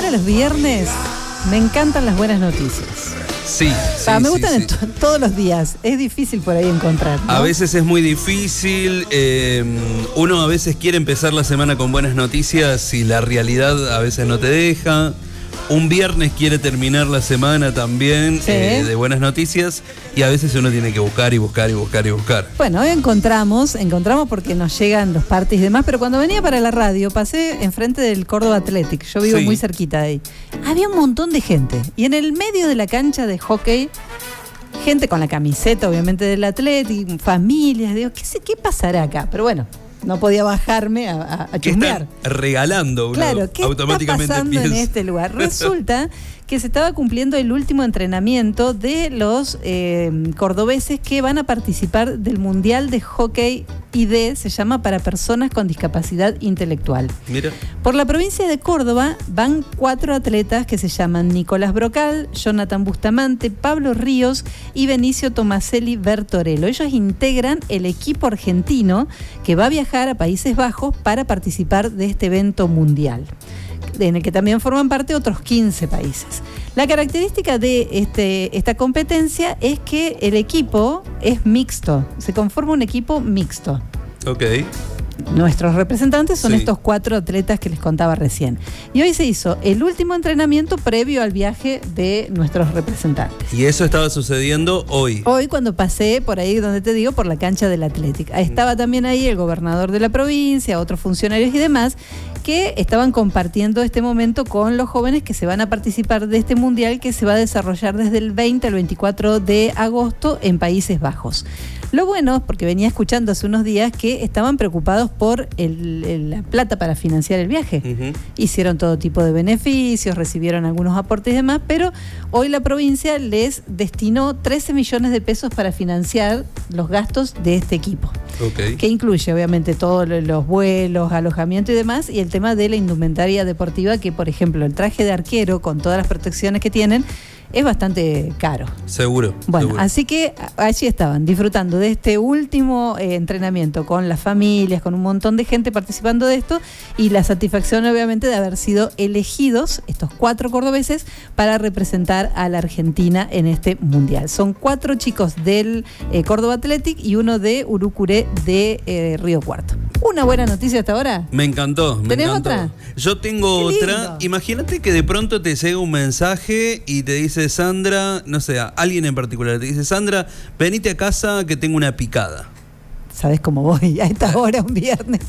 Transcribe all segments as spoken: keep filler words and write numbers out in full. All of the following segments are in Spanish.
de los viernes me encantan las buenas noticias. Sí, sí, ah, me sí, gustan sí. en to- todos los días. Es difícil por ahí encontrar, ¿no? A veces es muy difícil. Eh, uno a veces quiere empezar la semana con buenas noticias y la realidad a veces no te deja. Un viernes quiere terminar la semana también Sí. eh, de buenas noticias y a veces uno tiene que buscar y buscar y buscar y buscar. Bueno, hoy encontramos, encontramos porque nos llegan los parties y demás, pero cuando venía para la radio pasé enfrente del Córdoba Athletic, yo vivo Sí. muy cerquita de ahí. Había un montón de gente y en el medio de la cancha de hockey, gente con la camiseta obviamente del Athletic, familias, digo, ¿qué, sé, qué pasará acá? Pero bueno, no podía bajarme a, a, a ¿Qué chusmear. están regalando? Uno Claro, ¿qué automáticamente está pasando piensa. en este lugar? Resulta que se estaba cumpliendo el último entrenamiento de los eh, cordobeses que van a participar del Mundial de Hockey I D, se llama para personas con discapacidad intelectual. Mira. Por la provincia de Córdoba van cuatro atletas que se llaman Nicolás Brocal, Jonathan Bustamante, Pablo Ríos y Benicio Tomaselli Bertorello. Ellos integran el equipo argentino que va a viajar a Países Bajos para participar de este evento mundial, en el que también forman parte otros quince países. La característica de este, esta competencia es que el equipo es mixto, se conforma un equipo mixto. Ok. Nuestros representantes son Sí. estos cuatro atletas que les contaba recién. Y hoy se hizo el último entrenamiento previo al viaje de nuestros representantes. Y eso estaba sucediendo hoy. Hoy cuando pasé por ahí donde te digo, por la cancha del Athletic, estaba también ahí el gobernador de la provincia, otros funcionarios y demás, que estaban compartiendo este momento con los jóvenes que se van a participar de este mundial que se va a desarrollar desde el veinte al veinticuatro de agosto en Países Bajos. Lo bueno, porque venía escuchando hace unos días que estaban preocupados por el, el, la plata para financiar el viaje. Uh-huh. Hicieron todo tipo de beneficios, recibieron algunos aportes y demás, pero hoy la provincia les destinó trece millones de pesos para financiar los gastos de este equipo. Ok. Que incluye obviamente todos los vuelos, alojamiento y demás, y el tema de la indumentaria deportiva, que por ejemplo el traje de arquero con todas las protecciones que tienen es bastante caro. Seguro. Bueno, seguro. así que allí estaban disfrutando de este último eh, entrenamiento con las familias, con un montón de gente participando de esto y la satisfacción obviamente de haber sido elegidos estos cuatro cordobeses para representar a la Argentina en este mundial. Son cuatro chicos del eh, Córdoba Athletic y uno de Urucuré de eh, Río Cuarto. Una buena noticia hasta ahora. Me encantó, me ¿Tenés encantó. otra? Yo tengo Qué otra. lindo. Imagínate que de pronto te llega un mensaje y te dice Sandra, no sé, alguien en particular te dice Sandra, venite a casa que tengo una picada. ¿Sabés cómo voy a esta hora un viernes?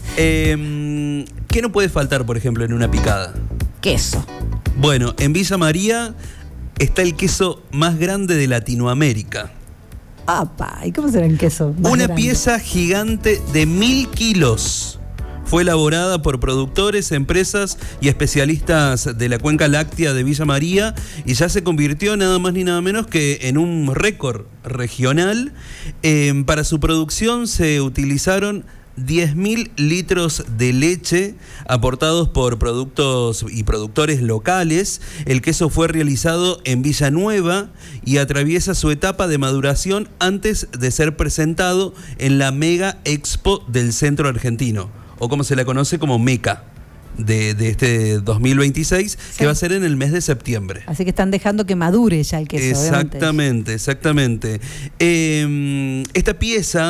Eh, ¿Qué no puede faltar, por ejemplo, en una picada? Queso. Bueno, en Villa María está el queso más grande de Latinoamérica. ¡Apa! ¿Y cómo será el queso? Más Una grande? pieza gigante de mil kilos. Fue elaborada por productores, empresas y especialistas de la cuenca láctea de Villa María y ya se convirtió nada más ni nada menos que en un récord regional. Eh, para su producción se utilizaron diez mil litros de leche aportados por productos y productores locales. El queso fue realizado en Villanueva y atraviesa su etapa de maduración antes de ser presentado en la Mega Expo del Centro Argentino, o como se la conoce como MECA, de, de este dos mil veintiséis, Sí. que va a ser en el mes de septiembre. Así que están dejando que madure ya el queso. obviamente. Exactamente, exactamente. Eh, esta pieza